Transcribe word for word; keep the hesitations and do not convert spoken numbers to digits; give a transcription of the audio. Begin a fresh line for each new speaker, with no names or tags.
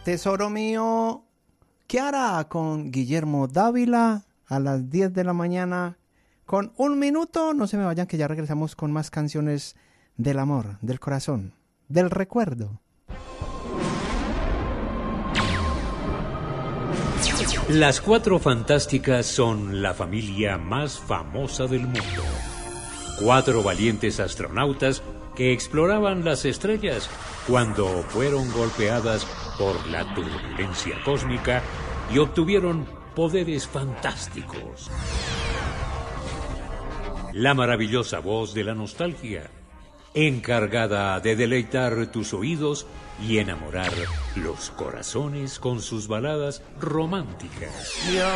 Tesoro mío, ¿qué hará con Guillermo Dávila a las diez de la mañana? Con un minuto, no se me vayan que ya regresamos con más canciones del amor, del corazón, del recuerdo.
Las Cuatro Fantásticas son la familia más famosa del mundo. Cuatro valientes astronautas que exploraban las estrellas cuando fueron golpeadas por la turbulencia cósmica y obtuvieron poderes fantásticos. La maravillosa voz de la nostalgia, encargada de deleitar tus oídos y enamorar los corazones con sus baladas románticas.